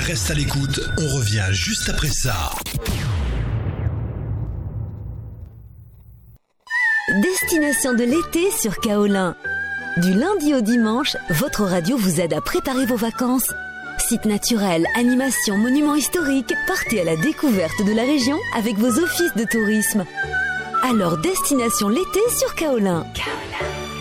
Reste à l'écoute, on revient juste après ça. Destination de l'été sur Kaolin. Du lundi au dimanche, votre radio vous aide à préparer vos vacances. Sites naturels, animations, monuments historiques, partez à la découverte de la région avec vos offices de tourisme. Alors, destination l'été sur Kaolin. Kaolin.